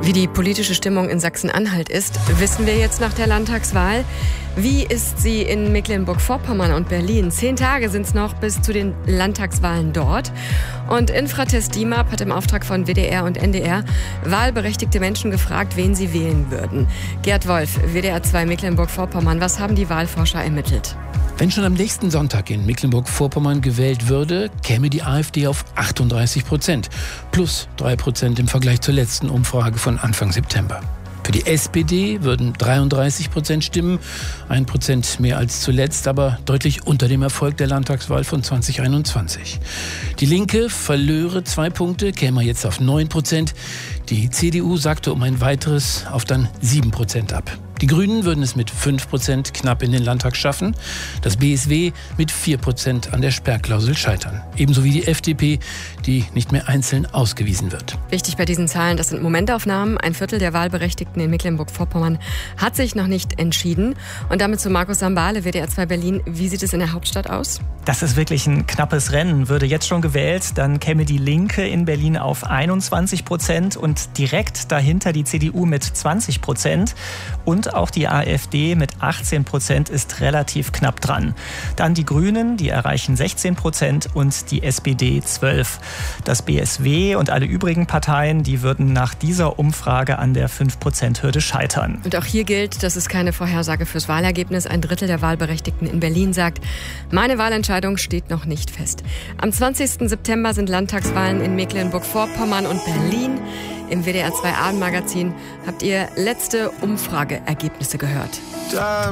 Wie die politische Stimmung in Sachsen-Anhalt ist, wissen wir jetzt nach der Landtagswahl. Wie ist sie in Mecklenburg-Vorpommern und Berlin? 10 Tage sind es noch bis zu den Landtagswahlen dort. Und Infratest DIMAP hat im Auftrag von WDR und NDR wahlberechtigte Menschen gefragt, wen sie wählen würden. Gerd Wolf, WDR 2 Mecklenburg-Vorpommern, was haben die Wahlforscher ermittelt? Wenn schon am nächsten Sonntag in Mecklenburg-Vorpommern gewählt würde, käme die AfD auf 38%, plus 3% im Vergleich zur letzten Umfrage von Anfang September. Für die SPD würden 33% stimmen, 1% mehr als zuletzt, aber deutlich unter dem Erfolg der Landtagswahl von 2021. Die Linke verlöre 2 Punkte, käme jetzt auf 9%. Die CDU sagte um ein weiteres auf dann 7% ab. Die Grünen würden es mit 5% knapp in den Landtag schaffen. Das BSW mit 4% an der Sperrklausel scheitern. Ebenso wie die FDP, die nicht mehr einzeln ausgewiesen wird. Wichtig bei diesen Zahlen, das sind Momentaufnahmen. 1/4 der Wahlberechtigten in Mecklenburg-Vorpommern hat sich noch nicht entschieden. Und damit zu Markus Sambale, WDR 2 Berlin. Wie sieht es in der Hauptstadt aus? Das ist wirklich ein knappes Rennen. Würde jetzt schon gewählt, dann käme die Linke in Berlin auf 21% und direkt dahinter die CDU mit 20%. Und auch die AfD mit 18% ist relativ knapp dran. Dann die Grünen, die erreichen 16% und die SPD 12%. Das BSW und alle übrigen Parteien, die würden nach dieser Umfrage an der 5%-Hürde scheitern. Und auch hier gilt, das ist keine Vorhersage fürs Wahlergebnis. 1/3 der Wahlberechtigten in Berlin sagt, meine Wahlentscheidung steht noch nicht fest. Am 20. September sind Landtagswahlen in Mecklenburg-Vorpommern und Berlin. Im WDR 2 Abendmagazin habt ihr letzte Umfrageergebnisse gehört.